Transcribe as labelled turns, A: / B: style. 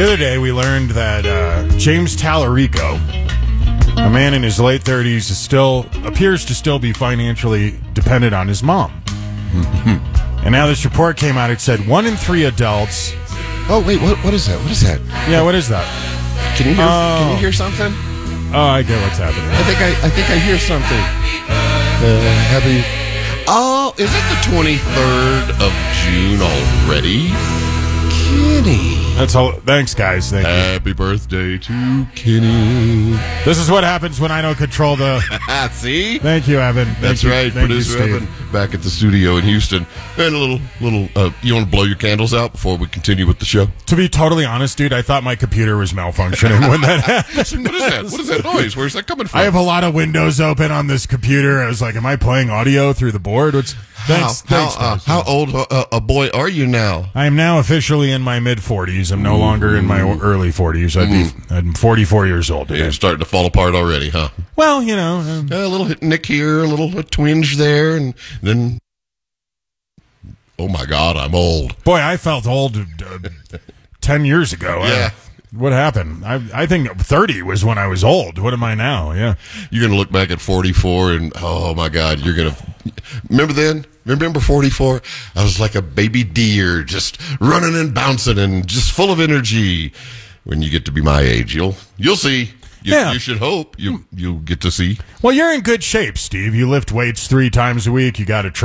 A: The other day, we learned that James Tallarico, a man in his late 30s, appears to still be financially dependent on his mom. And now this report came out. It said 1 in 3 adults.
B: Oh, wait, what is that? What is that?
A: Yeah, what is that?
B: Can you hear something?
A: Oh, I get what's happening.
B: I think I hear something. Happy. Oh, is it the 23rd of June already? Kenny.
A: That's all. Thanks, guys. Thank you.
B: Happy birthday to Kenny.
A: This is what happens when I don't control the...
B: See?
A: Thank you, Evan.
B: That's right. Producer Evan back at the studio in Houston. And a little, you want to blow your candles out before we continue with the show?
A: To be totally honest, dude, I thought my computer was malfunctioning when that happened.
B: What is that? What is that noise? Where's that coming from?
A: I have a lot of windows open on this computer. I was like, am I playing audio through the board? Thanks,
B: how old a boy are you now?
A: I am now officially in my mid-40s. I'm no longer in my early 40s. I'm 44 years old today.
B: You're starting to fall apart already, huh?
A: Well, you know.
B: A little nick here, a little twinge there, and then... Oh, my God, I'm old.
A: Boy, I felt old 10 years ago.
B: Yeah.
A: What happened? I think 30 was when I was old. What am I now? Yeah.
B: You're going to look back at 44 and, oh, my God, you're going to... Remember then? Remember 44? I was like a baby deer, just running and bouncing and just full of energy. When you get to be my age, you'll see. You should hope you'll get to see.
A: Well, you're in good shape, Steve. You lift weights 3 times a week. You got a